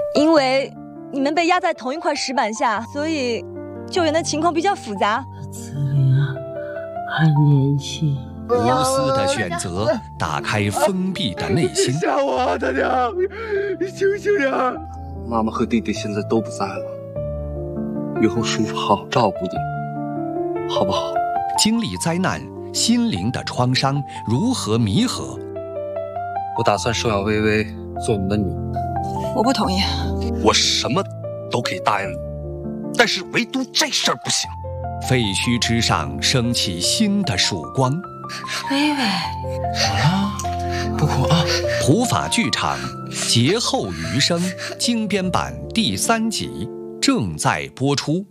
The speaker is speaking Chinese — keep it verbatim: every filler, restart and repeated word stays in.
因为你们被压在同一块石板下，所以救援的情况比较复杂。 子玲啊，还年轻。 无私的选择，打开封闭的内心。 吓我，大娘，醒醒呀！ 妈妈和弟弟现在都不在了，以后叔叔好好照顾你，好不好？ 经历灾难，心灵的创伤如何弥合？ 我打算收养微微做我们的女儿。 我不同意。 我什么都可以答应你，但是唯独这事儿不行。 废墟之上升起新的曙光。 微微， 好了，不哭啊！ 普法剧场劫后余生精编版第三集正在播出。